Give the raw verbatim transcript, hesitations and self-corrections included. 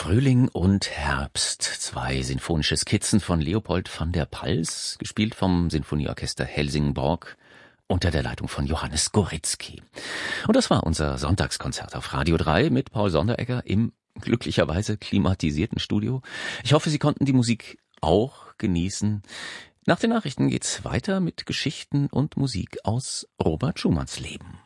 Frühling und Herbst. Zwei sinfonische Skizzen von Leopold van der Pals, gespielt vom Sinfonieorchester Helsingborg unter der Leitung von Johannes Goritzky. Und das war unser Sonntagskonzert auf Radio drei mit Paul Sonderegger im glücklicherweise klimatisierten Studio. Ich hoffe, Sie konnten die Musik auch genießen. Nach den Nachrichten geht's weiter mit Geschichten und Musik aus Robert Schumanns Leben.